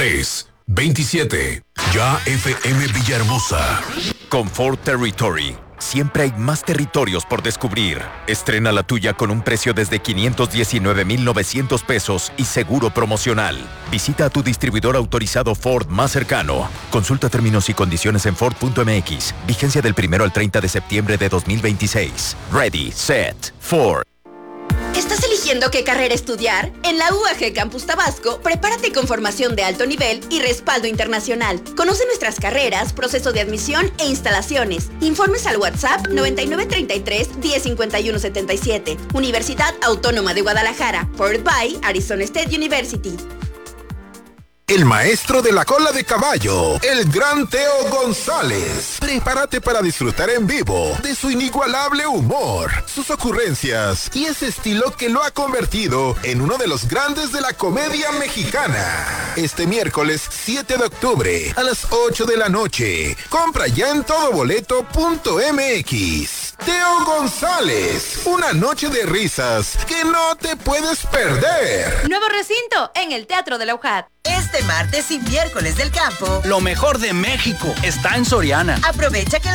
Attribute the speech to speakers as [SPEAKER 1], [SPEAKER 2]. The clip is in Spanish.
[SPEAKER 1] 3, 27. Ya FM Villahermosa.
[SPEAKER 2] Confort Territory. Siempre hay más territorios por descubrir. Estrena la tuya con un precio desde 519,900 pesos y seguro promocional. Visita a tu distribuidor autorizado Ford más cercano. Consulta términos y condiciones en Ford.mx. Vigencia del 1 al 30 de septiembre de 2026. Ready, set, Ford.
[SPEAKER 3] ¿Estás eligiendo qué carrera estudiar? En la UAG Campus Tabasco, prepárate con formación de alto nivel y respaldo internacional. Conoce nuestras carreras, proceso de admisión e instalaciones. Informes al WhatsApp 9933-105177. Universidad Autónoma de Guadalajara. Powered by Arizona State University.
[SPEAKER 4] El maestro de la cola de caballo, el gran Teo González. Prepárate para disfrutar en vivo de su inigualable humor, sus ocurrencias y ese estilo que lo ha convertido en uno de los grandes de la comedia mexicana. Este miércoles 7 de octubre a las 8 de la noche. Compra ya en todoboleto.mx. Teo González, una noche de risas que no te puedes perder.
[SPEAKER 5] Nuevo recinto en el Teatro de la UJAT.
[SPEAKER 6] Este martes y miércoles del campo,
[SPEAKER 7] lo mejor de México está en Soriana.
[SPEAKER 6] Aprovecha que